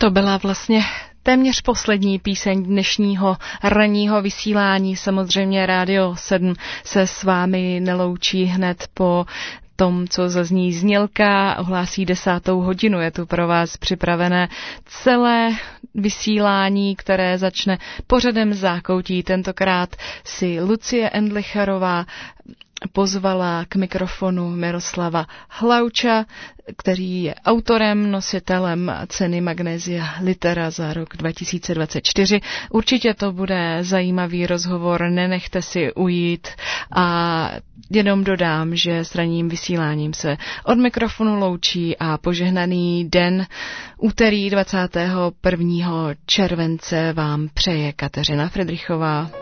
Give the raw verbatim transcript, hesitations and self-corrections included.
To byla vlastně téměř poslední píseň dnešního ranního vysílání. Samozřejmě Rádio sedm se s vámi neloučí hned po tom, co zazní znělka, ohlásí desátou hodinu. Je tu pro vás připravené celé vysílání, které začne pořadem Zákoutí. Tentokrát si Lucie Endlicherová pozvala k mikrofonu Miroslava Hlauča, který je autorem, nositelem ceny Magnesia Litera za rok dva tisíce dvacet čtyři. Určitě to bude zajímavý rozhovor, nenechte si ujít a jenom dodám, že s ranním vysíláním se od mikrofonu loučí a požehnaný den úterý dvacátého prvního července vám přeje Kateřina Fridrichová.